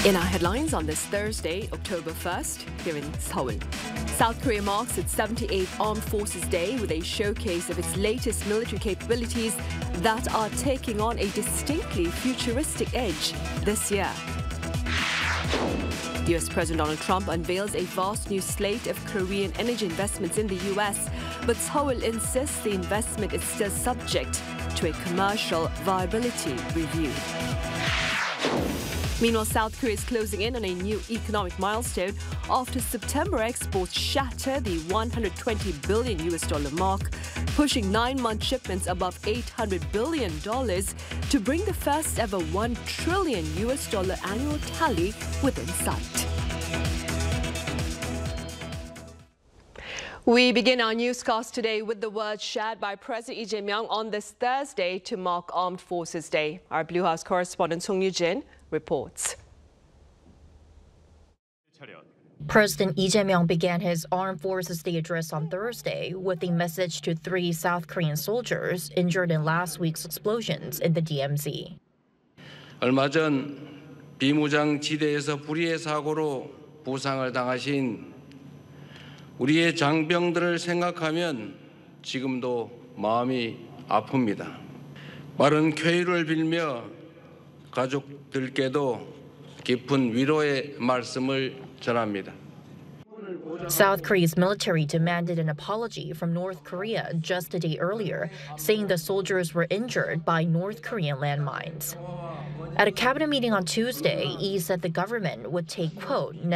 In our headlines on this Thursday, October 1st, here in Seoul. South Korea marks its 78th Armed Forces Day with a showcase of its latest military capabilities that are taking on a distinctly futuristic edge this year. US President Donald Trump unveils a vast new slate of Korean energy investments in the US, but Seoul insists the investment is still subject to a commercial viability review. Meanwhile, South Korea is closing in on a new economic milestone after September exports shatter the $120 billion mark, pushing 9-month shipments above $800 billion to bring the first ever $1 trillion annual tally within sight. We begin our newscast today with the words shared by President Lee Jae-myung on this Thursday to mark Armed Forces Day. Our Blue House correspondent Song Yu-jin reports. President Lee Jae-myung began his Armed Forces Day address on Thursday with a message to 3 South Korean soldiers injured in last week's explosions in the DMZ. 얼마 전 비무장 지대에서 불의의 사고로 부상을 당하신 우리의 장병들을 생각하면 지금도 마음이 아픕니다. 빠른 쾌유를 빌며 가족들께도 깊은 위로의 말씀을 전합니다. South Korea's military demanded an apology from North Korea just a day earlier, saying the soldiers were injured by North Korean landmines. At a cabinet meeting on Tuesday, Lee said the government would take, quote,